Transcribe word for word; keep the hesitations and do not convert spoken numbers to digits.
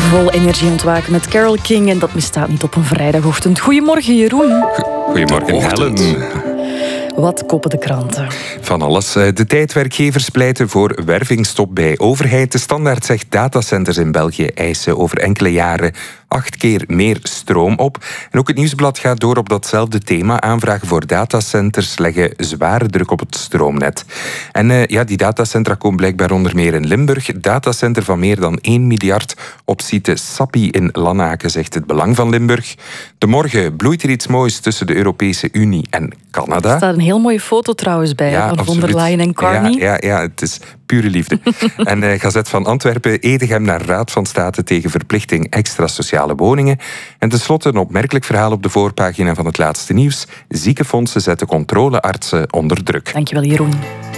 Vol energie ontwaken met Carole King en dat misstaat niet op een vrijdagochtend. Goedemorgen, Jeroen. Goedemorgen, Helen. Wat koppen de kranten? Van alles. De tijdwerkgevers pleiten voor wervingstop bij overheid. De Standaard zegt datacenters in België eisen over enkele jaren acht keer meer stroom op. En ook het Nieuwsblad gaat door op datzelfde thema. Aanvragen voor datacenters leggen zware druk op het stroomnet. En uh, ja, die datacentra komen blijkbaar onder meer in Limburg. Datacenter van meer dan één miljard op site Sappi in Lanaken, zegt het Belang van Limburg. De morgen bloeit er iets moois tussen de Europese Unie en Canada. Er staat een heel mooie foto trouwens bij, ja, van von der Leyen en Carney. Ja, ja, ja, het is pure liefde. En uh, Gazet van Antwerpen, Edegem naar Raad van State tegen verplichting extra sociale woningen. En tenslotte een opmerkelijk verhaal op de voorpagina van het laatste nieuws. Ziekenfondsen zetten controleartsen onder druk. Dankjewel, Jeroen.